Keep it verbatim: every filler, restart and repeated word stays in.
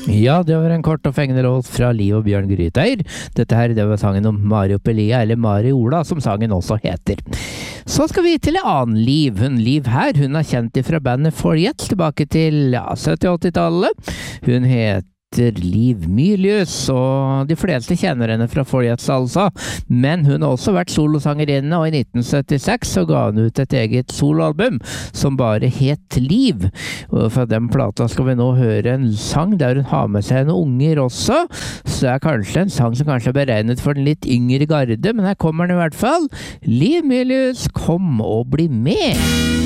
Ja, det var en kort og fengende låt fra Liv og Bjørn Grytøyr. Dette her, det var sangen om Mariopelia, eller Mariola, som sangen også heter. Så skal vi til en annen Liv. Hun Liv her, hun er kjent fra bandet Forget, tilbake til ja, sytti-åtti-tallet. Hun heter Liv Mylius, og de fleste kjenner henne fra Forget altså, men hun har også vært solosangerinne, og i nitten syttiseks så ga hun ut et eget soloalbum som bare het Liv. Og fra den plata skal vi nå høre en sang der hun har med seg noen unger også, så det er kanskje en sang som kanskje er beregnet for den litt yngre garde, men her kommer den i hvert fall. Liv Mylius, kom og bli med!